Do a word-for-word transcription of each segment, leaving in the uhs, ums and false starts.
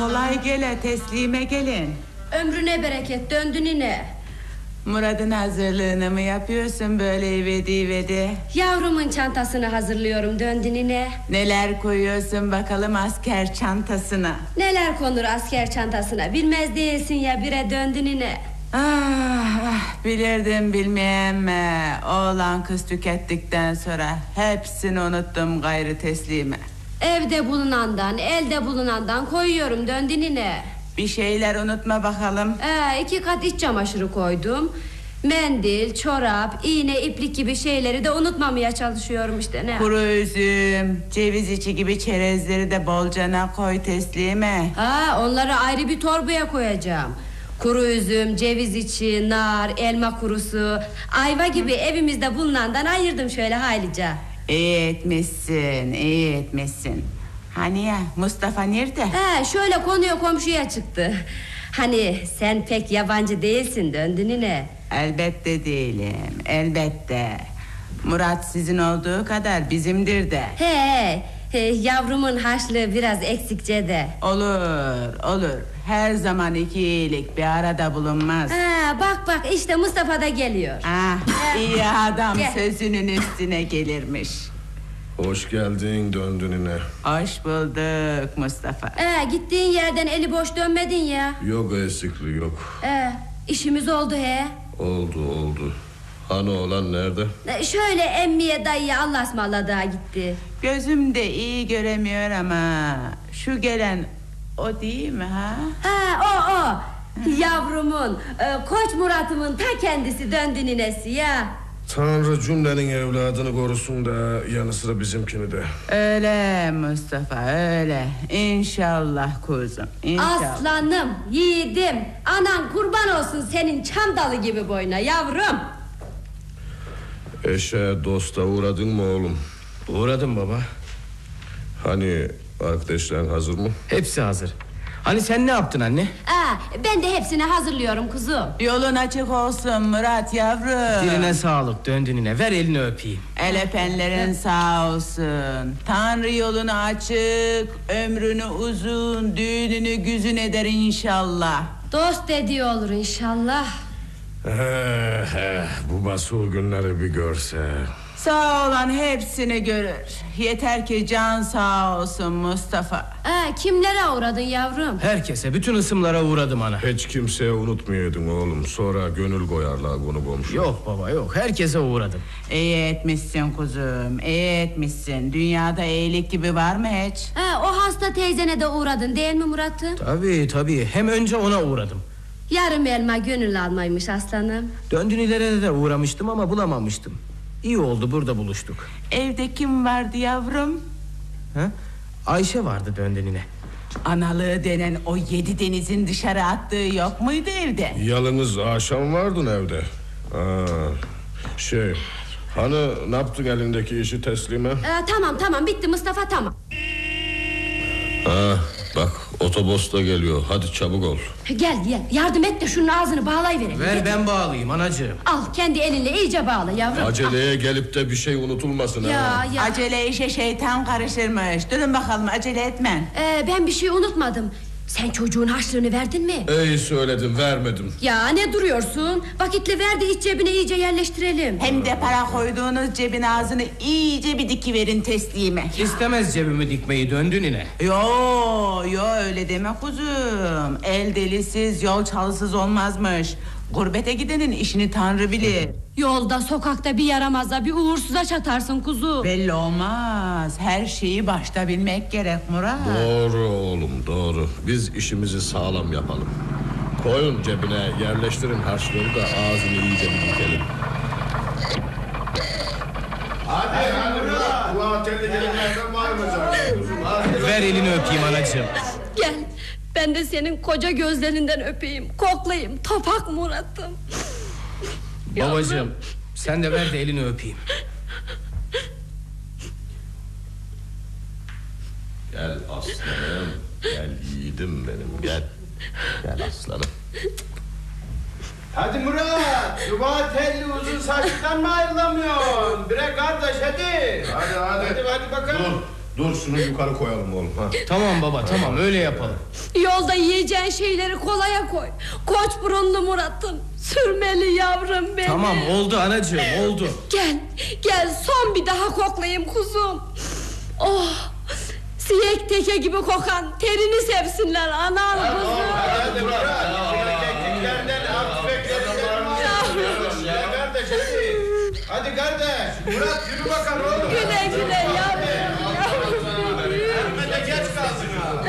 kolay gele, teslime gelin. Ömrüne bereket, döndü nine. Murat'ın hazırlığını mı yapıyorsun böyle ivedi ivedi? Yavrumun çantasını hazırlıyorum, döndü nine. Neler koyuyorsun bakalım asker çantasına? Neler konur asker çantasına, bilmez değilsin ya, bire döndü nine. Ah, ah, bilirdim bilmeyen mi? Oğlan kız tükettikten sonra hepsini unuttum gayrı teslime. Evde bulunandan, elde bulunandan koyuyorum, döndü nine. Bir şeyler unutma bakalım. Ee, iki kat iç çamaşırı koydum. Mendil, çorap, iğne, iplik gibi şeyleri de unutmamaya çalışıyorum işte, ne? Kuru üzüm, ceviz içi gibi çerezleri de bolcana koy teslime. Ha, onları ayrı bir torbaya koyacağım. Kuru üzüm, ceviz içi, nar, elma kurusu, ayva gibi evimizde bulunandan ayırdım şöyle haylice. İyi etmişsin, iyi etmişsin. Hani ya Mustafa nerede? He, şöyle konuya komşuya çıktı. Hani sen pek yabancı değilsin, döndü nine. Elbette değilim, elbette. Murat sizin olduğu kadar bizimdir de. He, he, yavrumun harçlığı biraz eksikçe de. Olur, olur. Her zaman iki iyilik bir arada bulunmaz. Ha, bak bak işte Mustafa da geliyor. Ah, iyi adam Gel. sözünün üstüne gelirmiş. Hoş geldin, döndün yine. Hoş bulduk Mustafa. Ee, gittiğin yerden eli boş dönmedin ya. Yok eksikliği yok. Ee, işimiz oldu he. Oldu oldu. Hani oğlan nerede? Ee, şöyle emmiye dayıya Allah ısmarladığa gitti. Gözüm de iyi göremiyor ama şu gelen o değil mi ha? Ha, o o. Yavrumun, e, Koç Murat'ımın ta kendisi, döndü ninesi ya. Tanrı cümlenin evladını korusun da yanı sıra bizimkini de. Öyle Mustafa öyle. İnşallah kuzum, İnşallah. Aslanım, yiğidim, anan kurban olsun senin çam dalı gibi boyuna yavrum. Eşe dosta uğradın mı oğlum? Uğradım baba. Hani arkadaşların hazır mı? Hepsi hazır. Hani sen ne yaptın anne? Aa, ben de hepsini hazırlıyorum kuzum. Yolun açık olsun Murat yavrum. Diline sağlık, döndün yine. Ver elini öpeyim. El öpenlerin sağ olsun. Tanrı yolunu açık, ömrünü uzun, düğününü güzün eder inşallah. Dost dediği olur inşallah. Eh, eh, bu basur günleri bir görse. Sağ olan hepsini görür. Yeter ki can sağ olsun Mustafa. Aa, kimlere uğradın yavrum? Herkese, bütün ısımlara uğradım ana. Hiç kimseye unutmayırdın oğlum. Sonra gönül koyarlar bunu komşu. Yok baba yok, herkese uğradım. İyi etmişsin kuzum, iyi etmişsin. Dünyada iyilik gibi var mı hiç? Ha, o hasta teyzene de uğradın değil mi Murat'ım? Tabii tabii, hem önce ona uğradım. Yarım elma gönül almaymış aslanım. Döndün ileride de uğramıştım ama bulamamıştım. İyi oldu, burada buluştuk. Evde kim vardı yavrum? Ha? Ayşe vardı döndün yine. Analığı denen o yedi denizin dışarı attığı yok muydu evde? Yalnız akşam vardın evde. Ha, şey, hani ne yaptın elindeki işi teslime? Ee, tamam tamam bitti Mustafa, tamam. Ha, bak otobüs de geliyor. Hadi çabuk ol. Gel gel yardım et de şunun ağzını bağlayıverelim. Ver ben bağlayayım anacığım. Al kendi elinle iyice bağla yavrum. Aceleye gelip de bir şey unutulmasın. Ya ha. ya. Acele işe şeytan karışırmış. Durun bakalım, acele etmen. Ee, ben bir şey unutmadım. Sen çocuğun harçlığını verdin mi? İyi söyledim, vermedim. Ya ne duruyorsun? Vakitli ver de iç cebine iyice yerleştirelim. Hem de para koyduğunuz cebin ağzını iyice bir dikiverin teslime. İstemez cebimi dikmeyi, döndün yine. Yo yo öyle deme kuzum. El delisiz yol çalısız olmazmış. Gurbete gidenin işini Tanrı bilir. Yolda sokakta bir yaramaza bir uğursuza çatarsın kuzu. Belli olmaz. Her şeyi başta bilmek gerek Murat. Doğru oğlum, doğru. Biz işimizi sağlam yapalım. Koyun cebine, yerleştirin harçlığını da ağzını iyice bir dikelim. Hadi hadi Murat. Ulan kendi gelinlerden var mı canım? Ver elini öpeyim anacığım. Gel ben de senin koca gözlerinden öpeyim, koklayayım topak Murat'ım. Babacığım sen de ver de elini öpeyim. Gel aslanım. Gel yiğidim benim, gel. Gel aslanım. Hadi Murat, yuva telli uzun saçtan mı ayrılamıyorsun? Bre kardeş hadi. Hadi hadi. Hadi hadi bakalım. Dur, Dur şunu yukarı koyalım oğlum. Ha. Tamam baba tamam öyle yapalım. Yolda yiyeceğin şeyleri kolaya koy. Koç burunlu Murat'ım. Sürmeli yavrum benim. Tamam oldu anacığım oldu. Gel, gel son bir daha koklayayım kuzum. Oh, siyek teke gibi kokan terini sevsinler anam kuzum. Hadi Murat. Kekliklerden av tüfeklerinden var. Ya kardeş hadi. Hadi kardeş. Murat yürü bakalım oğlum. Güle güle yavrum. Ermede geç kalsın ha.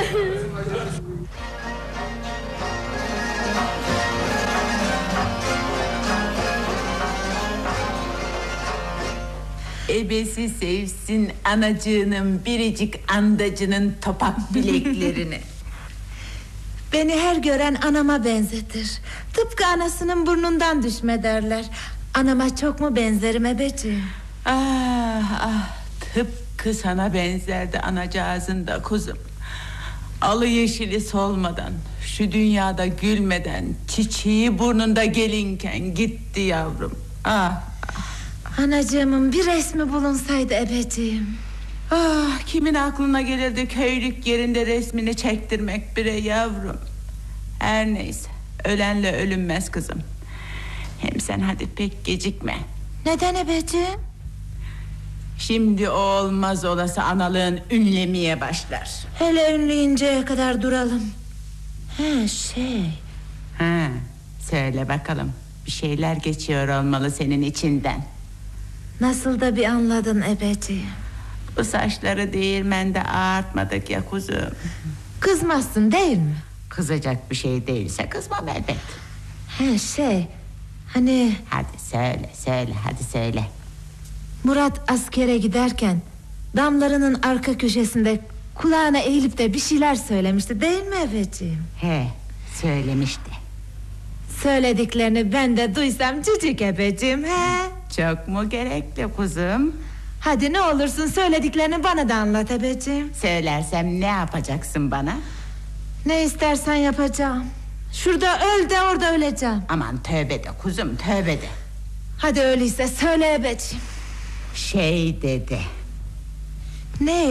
Ebesi sevsin anacığının biricik andacının topak bileklerini. Beni her gören anama benzetir. Tıpkı anasının burnundan düşme derler. Anama çok mu benzerim ebeciğim? Ah ah, tıpkı sana benzerdi anacığızın da kuzum. Alı yeşili solmadan, şu dünyada gülmeden, çiçeği burnunda gelinken gitti yavrum. Ah, Anacığımın bir resmi bulunsaydı ebeciğim. ah, kimin aklına gelirdi köylük yerinde resmini çektirmek bire yavrum. Her neyse, ölenle ölünmez kızım. Hem sen hadi pek gecikme. Neden ebeciğim? Şimdi o olmaz olası analığın ünlemeye başlar. Hele ünlüyünceye kadar duralım. He şey. Ha, söyle bakalım. Bir şeyler geçiyor olmalı senin içinden. Nasıl da bir anladın ebeciğim. Bu saçları değirmende ağartmadık ya kuzum. Kızmazsın değil mi? Kızacak bir şey değilse kızmam elbet. He şey. Hani Hadi söyle söyle hadi söyle. Murat askere giderken damlarının arka köşesinde kulağına eğilip de bir şeyler söylemişti değil mi ebeciğim? He, söylemişti. Söylediklerini ben de duysam cicik ebeciğim he. Çok mu gerekli kuzum? Hadi ne olursun söylediklerini bana da anlat ebeciğim. Söylersem ne yapacaksın bana? Ne istersen yapacağım. Şurada öl de orada öleceğim. Aman tövbe de kuzum tövbe de. Hadi öyleyse söyle ebeciğim. Şey dedi. Ne